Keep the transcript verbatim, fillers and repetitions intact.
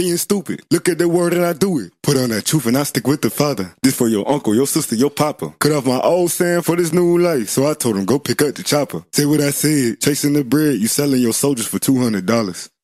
being stupid. Look at the word and I do it. Put on that truth and I stick with the father. This for your uncle, your sister, your papa. Cut off my old sand for this new life. So I told him, go pick up the chopper. Say what I said, chasing the bread, you selling your soldiers for two hundred dollars.